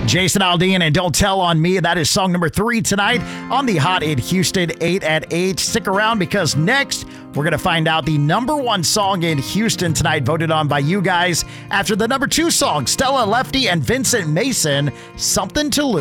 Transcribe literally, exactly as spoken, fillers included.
Jason Aldean and Don't Tell on Me. That is song number three tonight on the Hot in Houston eight at eight. Stick around because next we're going to find out the number one song in Houston tonight, voted on by you guys after the number two song, Stella Lefty and Vincent Mason, Something to Lose.